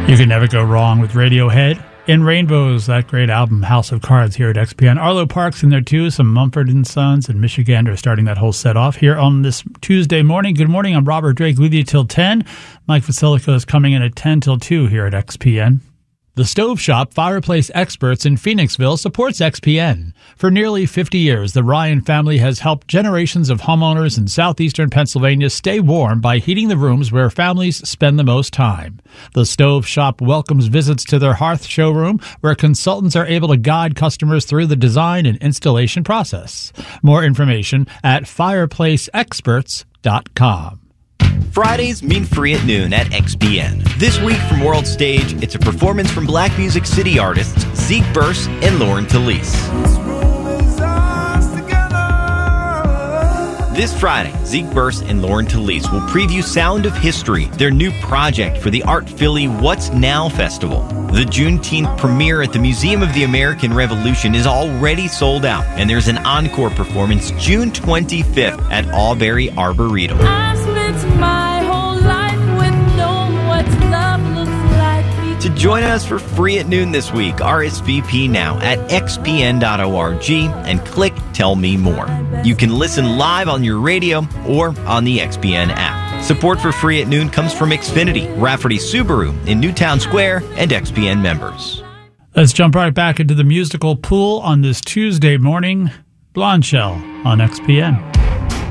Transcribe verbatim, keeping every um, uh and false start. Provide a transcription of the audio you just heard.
You can never go wrong with Radiohead. In Rainbows, that great album, House of Cards, here at X P N. Arlo Parks in there, too. Some Mumford and Sons and Michigan are starting that whole set off here on this Tuesday morning. Good morning. I'm Robert Drake with you till ten. Mike Vasilico is coming in at ten till two here at X P N. The Stove Shop Fireplace Experts in Phoenixville supports X P N. For nearly fifty years, the Ryan family has helped generations of homeowners in southeastern Pennsylvania stay warm by heating the rooms where families spend the most time. The Stove Shop welcomes visits to their hearth showroom, where consultants are able to guide customers through the design and installation process. More information at fireplace experts dot com. Fridays mean free at noon at X P N. This week from World Stage, it's a performance from Black Music City artists Zeke Burse and Lauren Talese. This Friday, Zeke Burse and Lauren Talese will preview Sound of History, their new project for the Art Philly What's Now Festival. The Juneteenth premiere at the Museum of the American Revolution is already sold out, and there's an encore performance June twenty-fifth at Albury Arboretum. I spent my whole life with knowing what love looks like. To join us for free at noon this week, R S V P now at x p n dot org and click Tell Me More. You can listen live on your radio or on the X P N app. Support for free at noon comes from Xfinity, Rafferty Subaru in Newtown Square, and X P N members. Let's jump right back into the musical pool on this Tuesday morning. Blonde Shell on X P N.